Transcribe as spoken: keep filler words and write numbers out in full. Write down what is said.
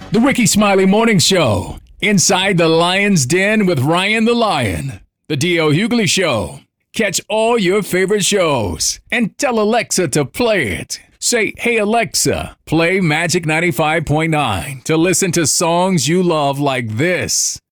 The Ricky Smiley Morning Show. Inside the Lion's Den with Ryan the Lion. The D L Hughley Show. Catch all your favorite shows and tell Alexa to play it. Say, hey Alexa, play Magic ninety-five point nine to listen to songs you love like this.